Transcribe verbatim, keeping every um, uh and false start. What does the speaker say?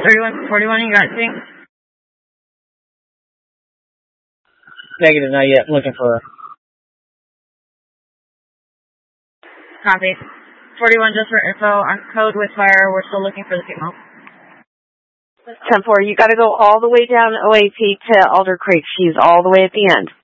thirty-one forty-one, you got sync? Negative, not yet. Looking for her. Copy. forty-one, just for info, on code with fire, we're still looking for the female. ten four, you got to go all the way down O A P to Alder Creek. She's all the way at the end.